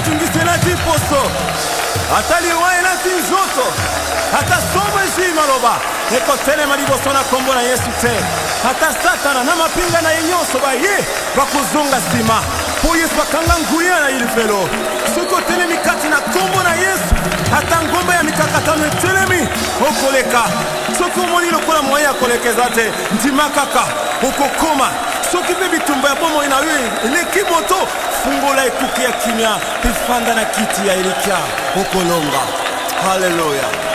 tungisela tiposo ataliwa ela tinzoto ata somo zima loba ekotelema liboso na kombo na Yesu te ata satana na mapinga na yenyoso ba ye bakuzonga sima po Yesu akanga nguya na ilifelo suko telemi kati na kombo na Yesu ata ngomba ya mikakatano telemi okoleka soko moni lokola moya kolekeza te ndima kaka okokoma soki pe bitumba ya bomo ina we leki moto fungola ekuki ya kimia pifanda na kiti ya elikia okolonga. Hallelujah.